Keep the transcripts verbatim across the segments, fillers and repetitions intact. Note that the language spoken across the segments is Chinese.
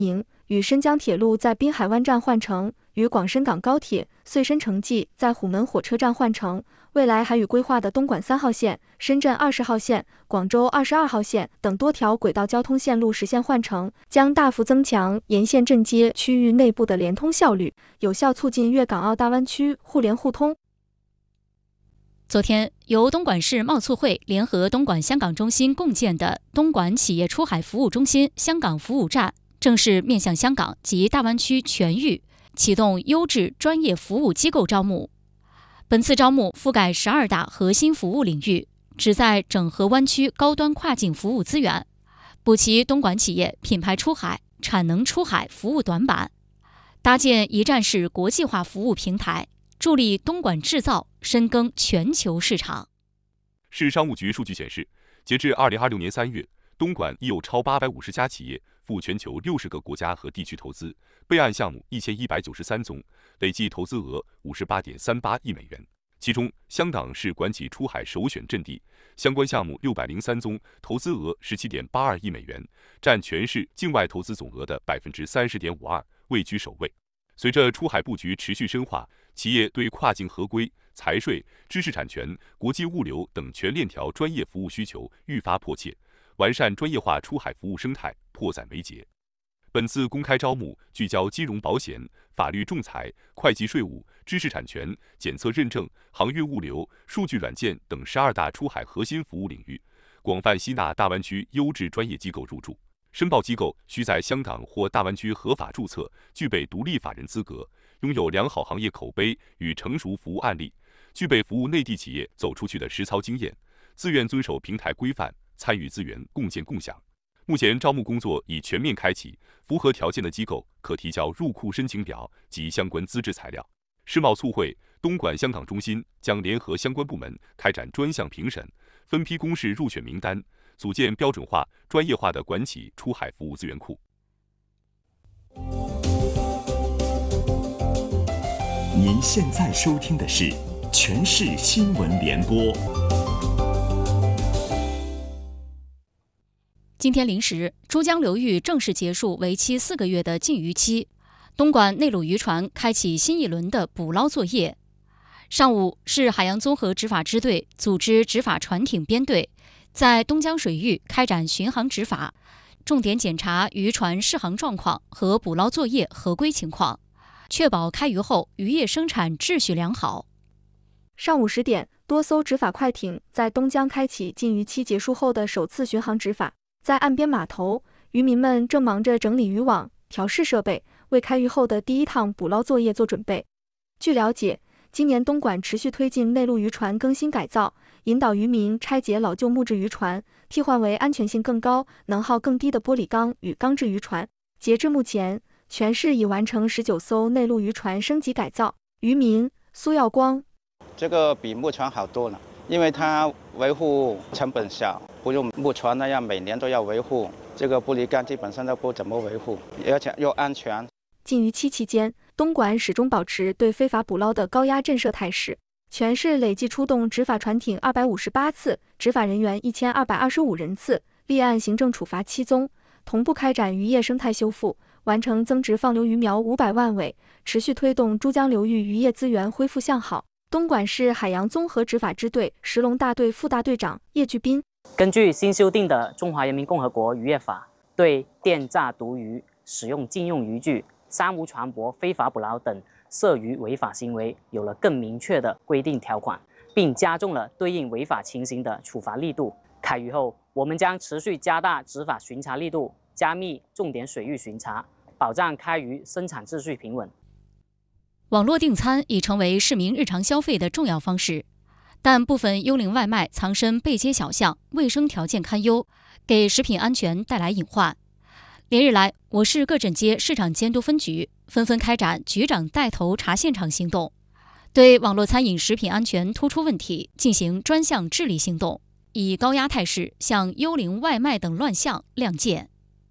营，与深江铁路在滨海湾站换乘，与广深港高铁、穗深城际在虎门火车站换乘。未来还与规划的东莞三号线、深圳二十号线、广州二十二号线等多条轨道交通线路实现换乘，将大幅增强沿线镇街区域内部的联通效率，有效促进粤港澳大湾区互联互通。 昨天，由东莞市贸促会联合东莞香港中心共建的东莞企业出海服务中心香港服务站正式面向香港及大湾区全域启动优质专业服务机构招募。本次招募覆盖十二大核心服务领域，旨在整合湾区高端跨境服务资源，补齐东莞企业品牌出海、产能出海服务短板，搭建一站式国际化服务平台，助力东莞制造深耕全球市场。 市商务局数据显示，截至二零二六年三月，东莞已有超八百五十家企业赴全球六十个国家和地区投资，备案项目一千一百九十三宗，累计投资额五十八点三八亿美元。其中，香港是管企出海首选阵地，相关项目六百零三宗，投资额十七点八二亿美元，占全市境外投资总额的百分之三十点五二，位居首位。随着出海布局持续深化，企业对跨境合规、财税、知识产权、国际物流等全链条专业服务需求愈发迫切，完善专业化出海服务生态迫在眉睫。本次公开招募聚焦金融保险、法律仲裁、会计税务、知识产权、检测认证、航运物流、数据软件等十二大出海核心服务领域，广泛吸纳大湾区优质专业机构入驻。申报机构需在香港或大湾区合法注册，具备独立法人资格，拥有良好行业口碑与成熟服务案例，具备服务内地企业走出去的实操经验，自愿遵守平台规范，参与资源共建共享。目前招募工作已全面开启，符合条件的机构可提交入库申请表及相关资质材料。世贸促会东莞香港中心将联合相关部门开展专项评审，分批公示入选名单，组建标准化、专业化的管企出海服务资源库。 您现在收听的是全市新闻联播。 今天零时，珠江流域正式结束为期四个月的禁渔期，东莞内陆渔船开启新一轮的捕捞作业。上午，市海洋综合执法支队组织执法船艇编队，在东江水域开展巡航执法，重点检查渔船适航状况和捕捞作业合规情况，确保开渔后渔业生产秩序良好。 上午十点，多艘执法快艇在东江开启禁渔期结束后的首次巡航执法。在岸边码头，渔民们正忙着整理渔网、调试设备，为开渔后的第一趟捕捞作业做准备。据了解，今年东莞持续推进内陆渔船更新改造，引导渔民拆解老旧木质渔船，替换为安全性更高、能耗更低的玻璃钢与钢制渔船。截至目前，全市已完成十九艘内陆渔船升级改造。渔民苏耀光： 这个比木船好多了，因为它维护成本小，不用木船那样每年都要维护。这个玻璃钢基本上都不怎么维护，而且又安全。 禁渔期期间，东莞始终保持对非法捕捞的高压震慑态势，全市累计出动执法船艇二百五十八次，执法人员一千二百二十五人次，立案行政处罚七宗，同步开展渔业生态修复，完成增殖放流鱼苗五百万尾，持续推动珠江流域渔业资源恢复向好。东莞市海洋综合执法支队石龙大队副大队长叶巨斌： 根据新修订的《中华人民共和国渔业法》，对电诈毒鱼、使用禁用渔具、三无船舶非法捕捞等涉渔违法行为有了更明确的规定条款，并加重了对应违法情形的处罚力度。开渔后，我们将持续加大执法巡查力度，加密重点水域巡查，保障开渔生产秩序平稳。 网络订餐已成为市民日常消费的重要方式，但部分幽灵外卖藏身背街小巷，卫生条件堪忧，给食品安全带来隐患。连日来，我市各镇街市场监督分局纷纷开展局长带头查现场行动，对网络餐饮食品安全突出问题进行专项治理行动，以高压态势向幽灵外卖等乱象亮剑。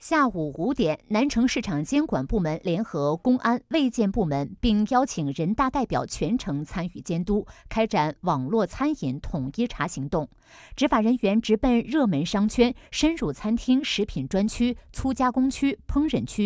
下午五点，南城市场监管部门联合公安、卫健部门，并邀请人大代表全程参与监督，开展网络餐饮统一查行动。执法人员直奔热门商圈，深入餐厅、食品专区、粗加工区、烹饪区。